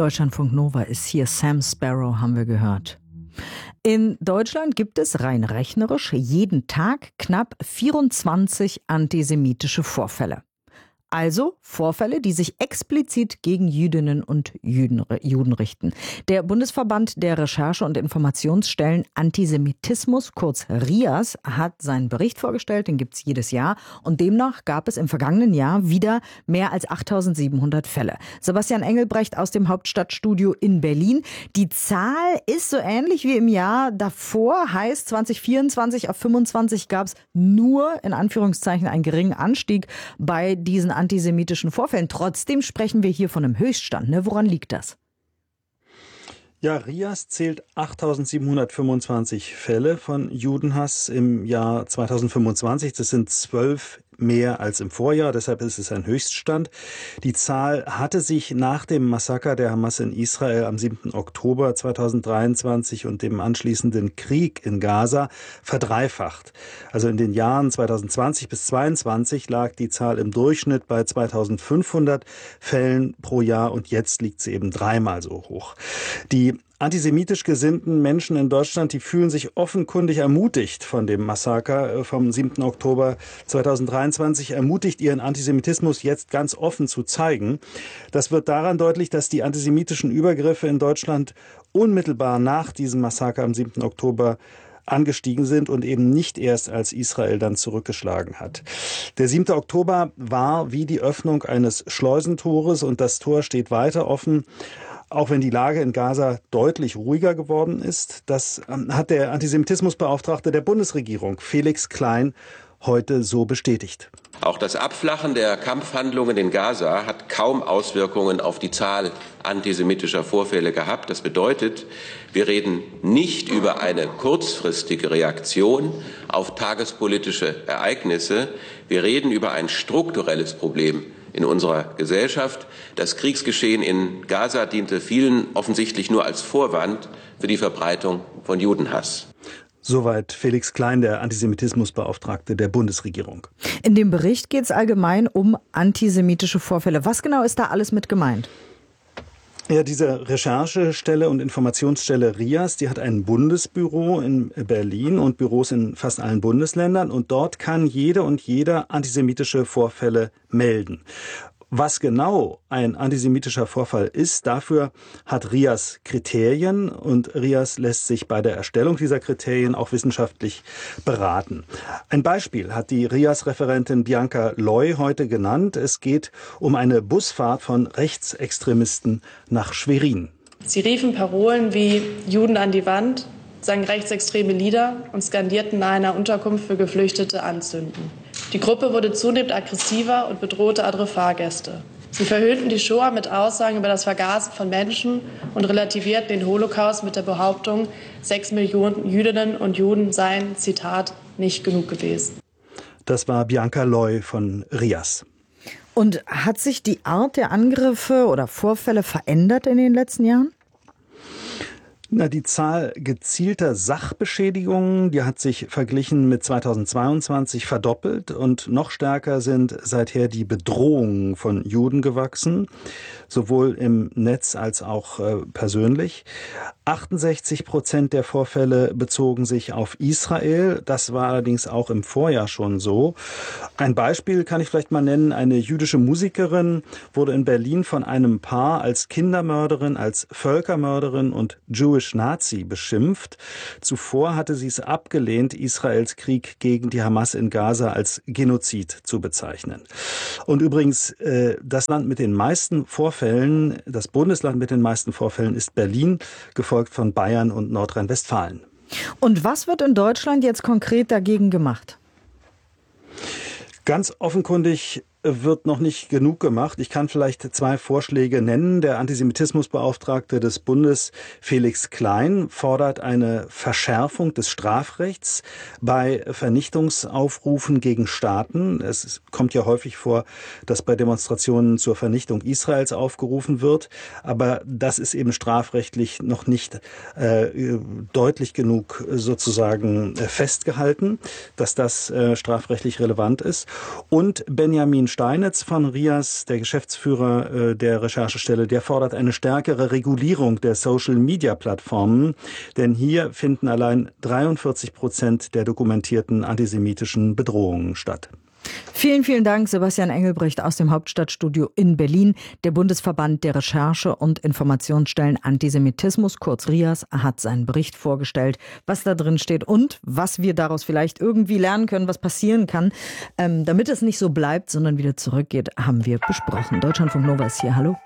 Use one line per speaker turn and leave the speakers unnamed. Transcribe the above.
Deutschlandfunk Nova ist hier. Sam Sparrow haben wir gehört. In Deutschland gibt es rein rechnerisch jeden Tag knapp 24 antisemitische Vorfälle. Also Vorfälle, die sich explizit gegen Jüdinnen und Juden richten. Der Bundesverband der Recherche- und Informationsstellen Antisemitismus, kurz RIAS, hat seinen Bericht vorgestellt, den gibt es jedes Jahr. Und demnach gab es im vergangenen Jahr wieder mehr als 8.700 Fälle. Sebastian Engelbrecht aus dem Hauptstadtstudio in Berlin. Die Zahl ist so ähnlich wie im Jahr davor, heißt 2024 auf 25 gab es nur, in Anführungszeichen, einen geringen Anstieg bei diesen antisemitischen Vorfällen. Trotzdem sprechen wir hier von einem Höchststand. Ne? Woran liegt das?
Ja, RIAS zählt 8.725 Fälle von Judenhass im Jahr 2025. Das sind 12 mehr als im Vorjahr, deshalb ist es ein Höchststand. Die Zahl hatte sich nach dem Massaker der Hamas in Israel am 7. Oktober 2023 und dem anschließenden Krieg in Gaza verdreifacht. Also in den Jahren 2020 bis 2022 lag die Zahl im Durchschnitt bei 2.500 Fällen pro Jahr und jetzt liegt sie eben dreimal so hoch. Die antisemitisch gesinnten Menschen in Deutschland, die fühlen sich offenkundig ermutigt von dem Massaker vom 7. Oktober 2023, ermutigt, ihren Antisemitismus jetzt ganz offen zu zeigen. Das wird daran deutlich, dass die antisemitischen Übergriffe in Deutschland unmittelbar nach diesem Massaker am 7. Oktober angestiegen sind und eben nicht erst, als Israel dann zurückgeschlagen hat. Der 7. Oktober war wie die Öffnung eines Schleusentores und das Tor steht weiter offen. Auch wenn die Lage in Gaza deutlich ruhiger geworden ist, das hat der Antisemitismusbeauftragte der Bundesregierung, Felix Klein, heute so bestätigt.
Auch das Abflachen der Kampfhandlungen in Gaza hat kaum Auswirkungen auf die Zahl antisemitischer Vorfälle gehabt. Das bedeutet, wir reden nicht über eine kurzfristige Reaktion auf tagespolitische Ereignisse. Wir reden über ein strukturelles Problem in unserer Gesellschaft. Das Kriegsgeschehen in Gaza diente vielen offensichtlich nur als Vorwand für die Verbreitung von Judenhass.
Soweit Felix Klein, der Antisemitismusbeauftragte der Bundesregierung.
In dem Bericht geht es allgemein um antisemitische Vorfälle. Was genau ist da alles mit gemeint?
Ja, diese Recherchestelle und Informationsstelle RIAS, die hat ein Bundesbüro in Berlin und Büros in fast allen Bundesländern. Und dort kann jede und jeder antisemitische Vorfälle melden. Was genau ein antisemitischer Vorfall ist, dafür hat RIAS Kriterien und RIAS lässt sich bei der Erstellung dieser Kriterien auch wissenschaftlich beraten. Ein Beispiel hat die RIAS-Referentin Bianca Loy heute genannt. Es geht um eine Busfahrt von Rechtsextremisten nach Schwerin.
Sie riefen Parolen wie Juden an die Wand, sangen rechtsextreme Lieder und skandierten nahe einer Unterkunft für Geflüchtete anzünden. Die Gruppe wurde zunehmend aggressiver und bedrohte andere Fahrgäste. Sie verhöhnten die Shoah mit Aussagen über das Vergasen von Menschen und relativierten den Holocaust mit der Behauptung, 6 Millionen Jüdinnen und Juden seien, Zitat, nicht genug gewesen.
Das war Bianca Loy von RIAS.
Und hat sich die Art der Angriffe oder Vorfälle verändert in den letzten Jahren?
Na, die Zahl gezielter Sachbeschädigungen, die hat sich verglichen mit 2022 verdoppelt und noch stärker sind seither die Bedrohungen von Juden gewachsen, sowohl im Netz als auch persönlich. 68% der Vorfälle bezogen sich auf Israel. Das war allerdings auch im Vorjahr schon so. Ein Beispiel kann ich vielleicht mal nennen. Eine jüdische Musikerin wurde in Berlin von einem Paar als Kindermörderin, als Völkermörderin und Jewish Nazi beschimpft. Zuvor hatte sie es abgelehnt, Israels Krieg gegen die Hamas in Gaza als Genozid zu bezeichnen. Und übrigens, das Land mit den meisten Vorfällen, das Bundesland mit den meisten Vorfällen ist Berlin, gefolgt von Bayern und Nordrhein-Westfalen.
Und was wird in Deutschland jetzt konkret dagegen gemacht?
Ganz offenkundig wird noch nicht genug gemacht. Ich kann vielleicht 2 Vorschläge nennen. Der Antisemitismusbeauftragte des Bundes, Felix Klein, fordert eine Verschärfung des Strafrechts bei Vernichtungsaufrufen gegen Staaten. Es kommt ja häufig vor, dass bei Demonstrationen zur Vernichtung Israels aufgerufen wird. Aber das ist eben strafrechtlich noch nicht deutlich genug sozusagen festgehalten, dass das strafrechtlich relevant ist. Und Benjamin Steinitz von RIAS, der Geschäftsführer der Recherchestelle, der fordert eine stärkere Regulierung der Social-Media-Plattformen, denn hier finden allein 43% der dokumentierten antisemitischen Bedrohungen statt.
Vielen, vielen Dank, Sebastian Engelbrecht aus dem Hauptstadtstudio in Berlin. Der Bundesverband der Recherche- und Informationsstellen Antisemitismus, kurz RIAS, hat seinen Bericht vorgestellt, was da drin steht und was wir daraus vielleicht irgendwie lernen können, was passieren kann. Damit es nicht so bleibt, sondern wieder zurückgeht, haben wir besprochen. Deutschlandfunk Nova ist hier. Hallo.